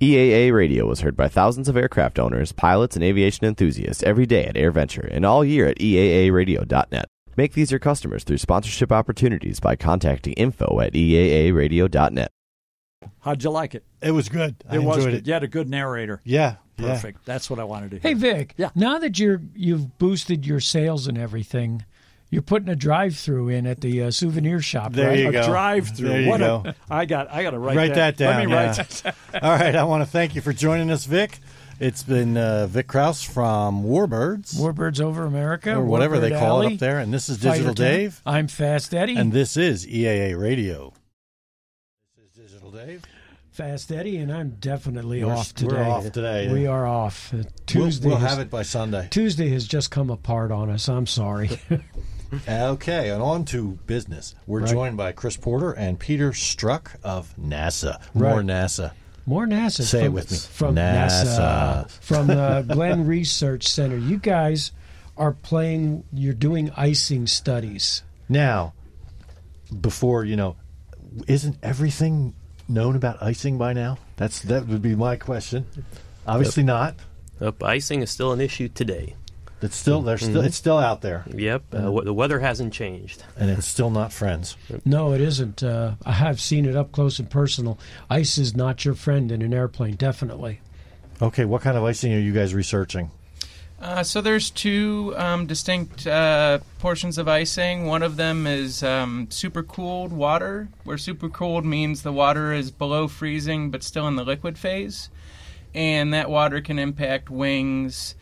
EAA Radio was heard by thousands of aircraft owners, pilots, and aviation enthusiasts every day at AirVenture and all year at EAAradio.net. Make these your customers through sponsorship opportunities by contacting info@EAAradio.net. How'd you like it? It was good. I was enjoyed good. it. You had a good narrator. Yeah. Perfect. That's what I wanted to hear. Hey, Vic. Yeah. Now that you've boosted your sales and everything, you're putting a drive-through in at the souvenir shop, There right? you go. A drive-through. There you go. I got to Write that down. Let me write that. All right. I want to thank you for joining us, Vic. It's been Vic Krause from Warbirds. Warbirds Over America. Or whatever they Warbird call Alley, it up there. And this is Digital Fighter Town. Dave. I'm Fast Eddie. And this is EAA Radio. This is Digital Dave. Fast Eddie, and I'm definitely off today. We're off today. We are off. Tuesday. We'll have it by Sunday. Tuesday has just come apart on us. I'm sorry. Okay, and on to business. We're joined by Chris Porter and Peter Struck of NASA. More Right. NASA. More NASA. Say it with me. From NASA. From the Glenn Research Center. You guys are you're doing icing studies. Now, before, isn't everything known about icing by now? That would be my question. Obviously not. Icing is still an issue today. It's still it's still out there. Yep, the weather hasn't changed. And it's still not friends. No, it isn't. I have seen it up close and personal. Ice is not your friend in an airplane, definitely. Okay, what kind of icing are you guys researching? So there's two distinct portions of icing. One of them is supercooled water, where supercooled means the water is below freezing but still in the liquid phase. And that water can impact wings,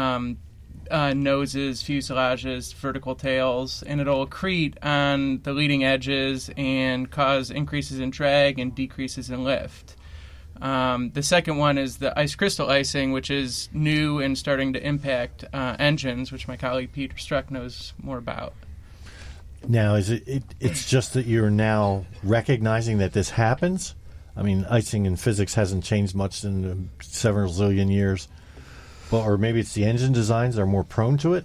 noses, fuselages, vertical tails, and it'll accrete on the leading edges and cause increases in drag and decreases in lift. The second one is the ice crystal icing, which is new and starting to impact engines, which my colleague Peter Struck knows more about. Now, is it's just that you're now recognizing that this happens? I mean, icing in physics hasn't changed much in several zillion years. Or maybe it's the engine designs that are more prone to it?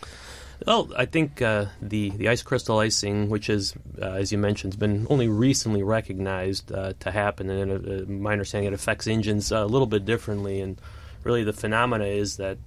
Well, I think the ice crystal icing, which is, as you mentioned, has been only recently recognized to happen, and my understanding it affects engines a little bit differently. And really the phenomena is that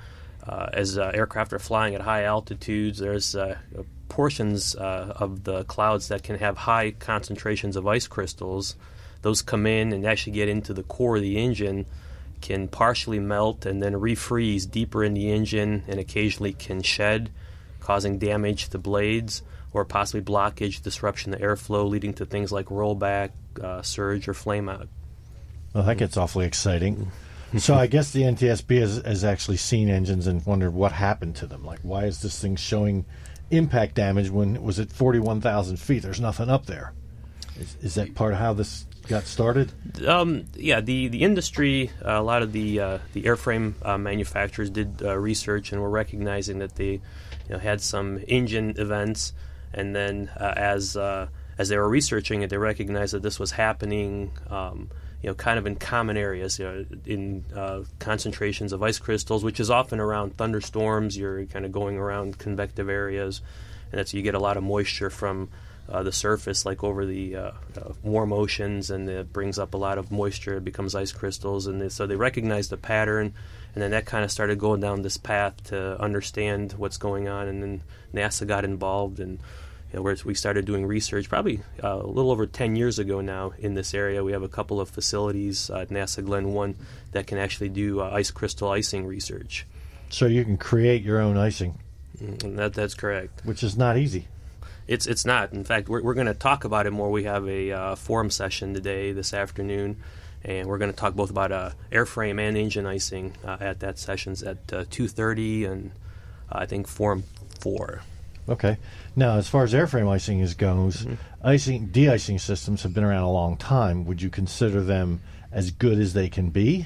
as aircraft are flying at high altitudes, there's portions of the clouds that can have high concentrations of ice crystals. Those come in and actually get into the core of the engine, can partially melt and then refreeze deeper in the engine, and occasionally can shed, causing damage to blades or possibly blockage, disruption to airflow, leading to things like rollback, surge, or flame out. Well, that gets awfully exciting. So I guess the NTSB has actually seen engines and wondered what happened to them. Like, why is this thing showing impact damage when it was at 41,000 feet? There's nothing up there. Is that part of how this got started? Yeah, the industry, a lot of the airframe manufacturers did research and were recognizing that they had some engine events, and then as they were researching it, they recognized that this was happening kind of in common areas, in concentrations of ice crystals, which is often around thunderstorms. You're kind of going around convective areas, and that's you get a lot of moisture from the surface, like over the warm oceans, and it brings up a lot of moisture. It becomes ice crystals, and so they recognized the pattern, and then that kind of started going down this path to understand what's going on, and then NASA got involved, and we started doing research probably a little over 10 years ago now in this area. We have a couple of facilities at NASA Glenn 1 that can actually do ice crystal icing research. So you can create your own icing. That's correct. Which is not easy. It's not. In fact, we're going to talk about it more. We have a forum session today, this afternoon, and we're going to talk both about airframe and engine icing at that sessions at 2:30 and I think Forum 4. Okay. Now, as far as airframe icing goes, de-icing systems have been around a long time. Would you consider them as good as they can be?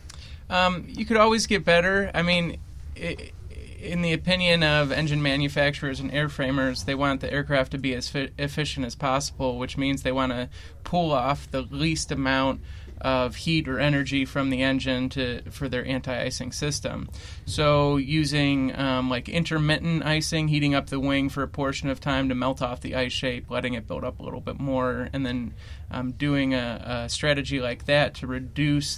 You could always get better. I mean, in the opinion of engine manufacturers and airframers, they want the aircraft to be as efficient as possible, which means they want to pull off the least amount of heat or energy from the engine for their anti-icing system. So using like intermittent icing, heating up the wing for a portion of time to melt off the ice shape, letting it build up a little bit more, and then doing a strategy like that to reduce